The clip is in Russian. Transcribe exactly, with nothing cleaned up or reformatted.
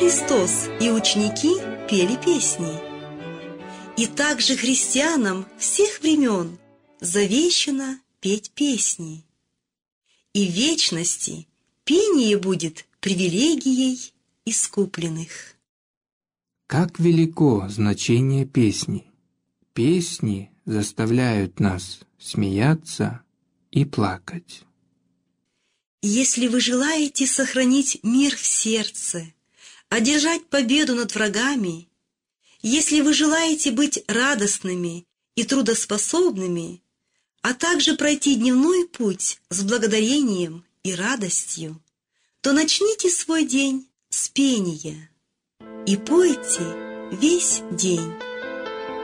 Христос и ученики пели песни. И также христианам всех времен завещано петь песни. И в вечности пение будет привилегией искупленных. Как велико значение песни! Песни заставляют нас смеяться и плакать. Если вы желаете сохранить мир в сердце, одержать победу над врагами, если вы желаете быть радостными и трудоспособными, а также пройти дневной путь с благодарением и радостью, то начните свой день с пения и пойте весь день.